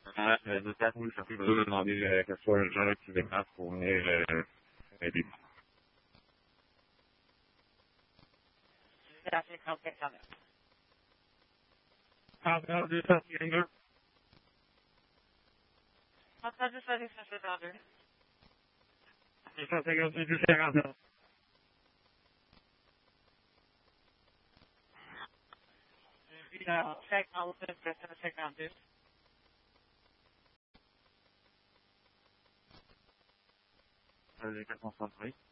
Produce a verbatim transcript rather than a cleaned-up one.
Ouais, euh, de toute façon, ça fait besoin de demander euh, que ce soit un gens qui dépasse pour venir euh, aider. C'est la cinquante-sept cent neuf. Entendu, ça, c'est deux. Entendu, ça, c'est cent soixante-deux. deux cent cinquante-huit, quarante-neuf. Puis, euh, cinquante-neuf, cent cinquante-deux. Euh, j'ai quatre cent soixante-treize.